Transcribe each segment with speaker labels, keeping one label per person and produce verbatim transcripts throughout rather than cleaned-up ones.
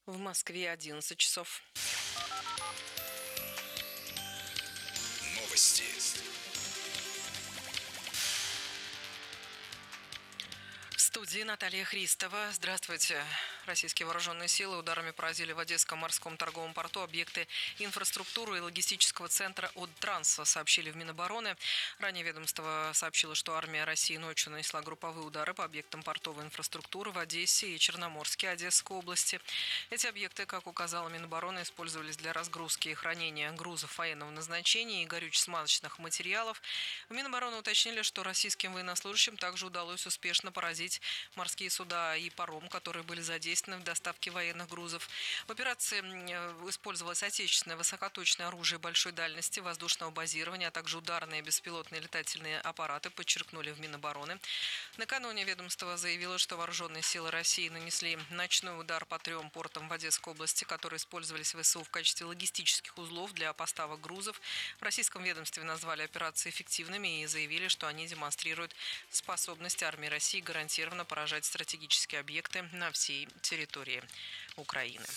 Speaker 1: В Москве одиннадцать часов.
Speaker 2: Новости.
Speaker 1: В студии Наталья Христова. Здравствуйте. Российские вооруженные силы ударами поразили в Одесском морском торговом порту объекты инфраструктуры и логистического центра «Одтранс», сообщили в Минобороны. Ранее ведомство сообщило, что армия России ночью нанесла групповые удары по объектам портовой инфраструктуры в Одессе и Черноморске Одесской области. Эти объекты, как указала Минобороны, использовались для разгрузки и хранения грузов военного назначения и горюче-смазочных материалов. В Минобороны уточнили, что российским военнослужащим также удалось успешно поразить морские суда и паром, которые были задействованы в доставке военных грузов. В операции использовалось отечественное высокоточное оружие большой дальности, воздушного базирования, а также ударные беспилотные летательные аппараты, подчеркнули в Минобороны. Накануне ведомство заявило, что вооруженные силы России нанесли ночной удар по трем портам в Одесской области, которые использовались в ВСУ в качестве логистических узлов для поставок грузов. В российском ведомстве назвали операции эффективными и заявили, что они демонстрируют способность армии России гарантированно поражать стратегические объекты на всей территории Украины.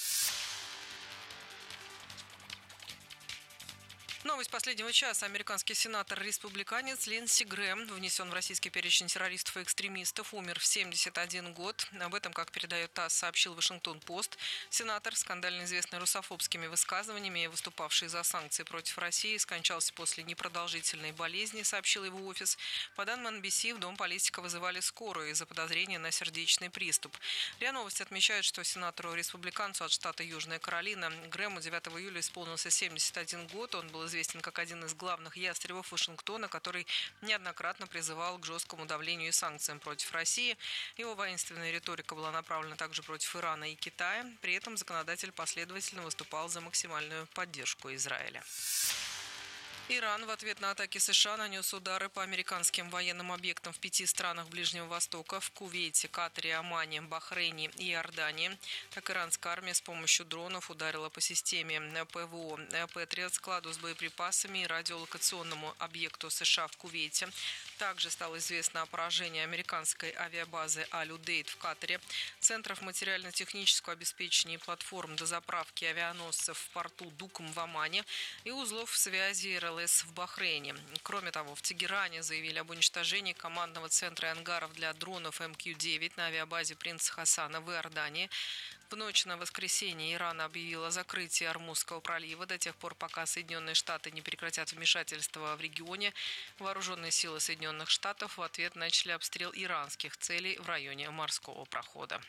Speaker 1: Новость последнего часа. Американский сенатор-республиканец Линдси Грэм внесен в российский перечень террористов и экстремистов. Умер в семьдесят один год. Об этом, как передает ТАСС, сообщил Вашингтон-Пост. Сенатор, скандально известный русофобскими высказываниями и выступавший за санкции против России, скончался после непродолжительной болезни, сообщил его офис. По данным эн би си, в дом политика вызывали скорую из-за подозрения на сердечный приступ. РИА Новости отмечает, что сенатору-республиканцу от штата Южная Каролина Грэму девятого июля исполнился семьдесят один год. Он был известен как один из главных ястребов Вашингтона, который неоднократно призывал к жесткому давлению и санкциям против России. Его воинственная риторика была направлена также против Ирана и Китая. При этом законодатель последовательно выступал за максимальную поддержку Израиля. Иран в ответ на атаки США нанес удары по американским военным объектам в пяти странах Ближнего Востока – в Кувейте, Катаре, Омане, Бахрейне и Иордании. Так, иранская армия с помощью дронов ударила по системе ПВО «Патриот», складу с боеприпасами и радиолокационному объекту США в Кувейте. Также стало известно о поражении американской авиабазы Аль-Удейд в Катаре, центров материально-технического обеспечения и платформ дозаправки авианосцев в порту Дуком в Омане и узлов связи эр эл эс в Бахрейне. Кроме того, в Тегеране заявили об уничтожении командного центра и ангаров для дронов эм кью девять на авиабазе принца Хасана в Иордании. В ночь на воскресенье Иран объявил о закрытии Ормузского пролива до тех пор, пока Соединенные Штаты не прекратят вмешательство в регионе. Вооруженные силы Соединенных Штатов в ответ начали обстрел иранских целей в районе морского прохода.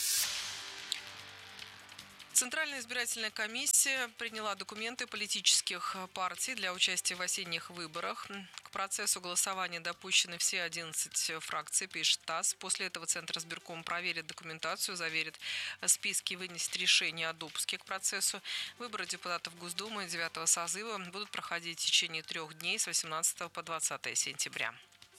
Speaker 1: Центральная избирательная комиссия приняла документы политических партий для участия в осенних выборах. К процессу голосования допущены все одиннадцать фракций, пишет ТАСС. После этого Центр избирком проверит документацию, заверит списки и вынесет решение о допуске к процессу. Выборы депутатов Госдумы девятого созыва будут проходить в течение трех дней с восемнадцатого по двадцатое сентября.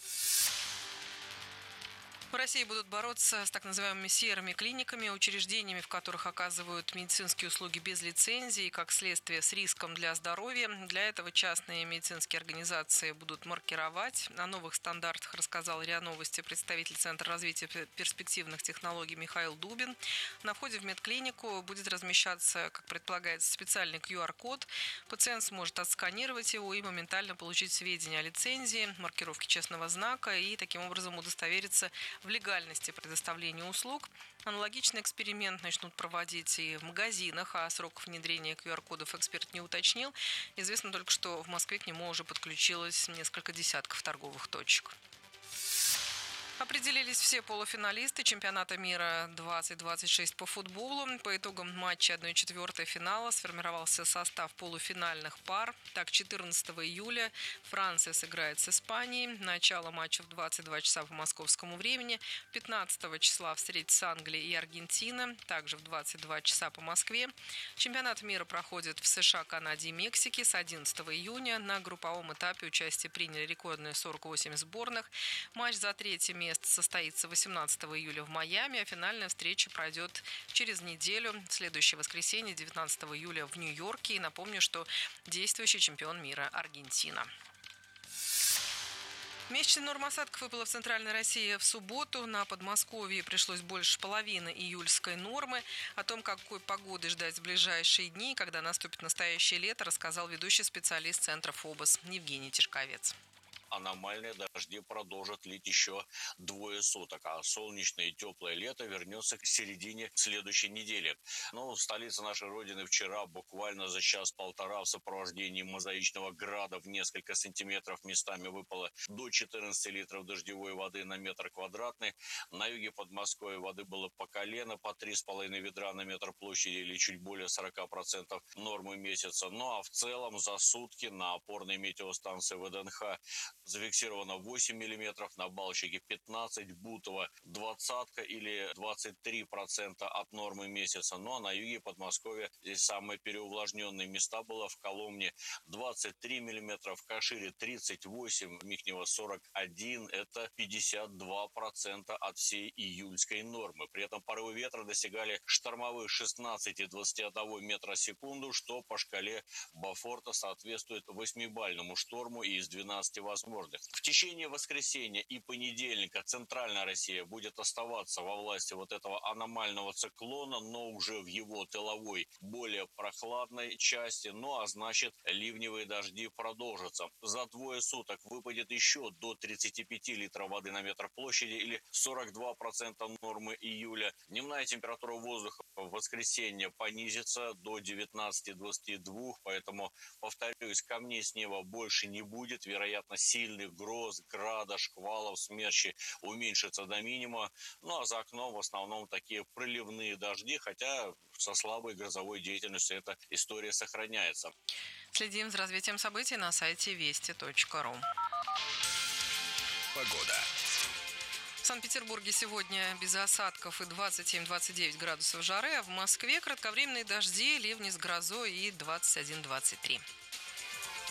Speaker 1: В России будут бороться с так называемыми серыми клиниками, учреждениями, в которых оказывают медицинские услуги без лицензии, как следствие с риском для здоровья. Для этого частные медицинские организации будут маркировать. О новых стандартах рассказал РИА Новости представитель Центра развития перспективных технологий Михаил Дубин. На входе в медклинику будет размещаться, как предполагается, специальный ку ар-код. Пациент сможет отсканировать его и моментально получить сведения о лицензии, маркировке честного знака и таким образом удостовериться в легальности предоставления услуг. Аналогичный эксперимент начнут проводить и в магазинах, а сроков внедрения ку ар-кодов эксперт не уточнил. Известно только, что в Москве к нему уже подключилось несколько десятков торговых точек. Определились все полуфиналисты чемпионата мира двадцать двадцать шесть по футболу. По итогам матча одна четвертая финала сформировался состав полуфинальных пар. Так, четырнадцатого июля Франция сыграет с Испанией. Начало матча в двадцать два часа по московскому времени. пятнадцатого числа встретятся Англия и Аргентина. Также в двадцать два часа по Москве. Чемпионат мира проходит в США, Канаде и Мексике с одиннадцатого июня. На групповом этапе участие приняли рекордные сорок восемь сборных. Матч за третье место состоится восемнадцатого июля в Майами, а финальная встреча пройдет через неделю, в следующее воскресенье, девятнадцатого июля в Нью-Йорке. И напомню, что действующий чемпион мира Аргентина. Месячная норма осадков выпала в Центральной России в субботу. На Подмосковье пришлось больше половины июльской нормы. О том, какой погоды ждать в ближайшие дни, когда наступит настоящее лето, рассказал ведущий специалист Центра ФОБОС Евгений Тишковец.
Speaker 2: Аномальные дожди продолжат лить еще двое суток, а солнечное и теплое лето вернется к середине следующей недели. Ну, столица нашей Родины вчера буквально за час-полтора в сопровождении мозаичного града в несколько сантиметров местами выпало до четырнадцати литров дождевой воды на метр квадратный. На юге Подмосковья воды было по колено, по три с половиной ведра на метр площади или чуть более сорока процентов нормы месяца. Ну а в целом за сутки на опорной метеостанции ВДНХ зафиксировано восемь миллиметров, на Балчике пятнадцать, Бутово двадцатка или двадцать три процента от нормы месяца. Ну а на юге Подмосковья здесь самые переувлажненные места было в Коломне двадцать три миллиметра, в Кашире тридцать восемь, в Михнево сорок один, это пятьдесят два процента от всей июльской нормы. При этом порывы ветра достигали штормовых шестнадцати - двадцати одного метра в секунду, что по шкале Бофорта соответствует восьмибальному шторму и из двенадцати возможных. В течение воскресенья и понедельника Центральная Россия будет оставаться во власти вот этого аномального циклона, но уже в его тыловой, более прохладной части. Ну а значит, ливневые дожди продолжатся. За двое суток выпадет еще до тридцати пяти литров воды на метр площади или сорок два процента нормы июля. Дневная температура воздуха в воскресенье понизится до девятнадцати - двадцати двух, поэтому, повторюсь, камней с неба больше не будет. Вероятно, сильных гроз, града, шквалов, смерчи уменьшится до минимума. Ну а за окном в основном такие проливные дожди, хотя со слабой грозовой деятельностью эта история сохраняется.
Speaker 1: Следим за развитием событий на сайте вести точка ру.
Speaker 3: Погода.
Speaker 1: В Санкт-Петербурге сегодня без осадков и двадцать семь - двадцать девять градусов жары, а в Москве кратковременные дожди, ливни с грозой и двадцать один - двадцать три.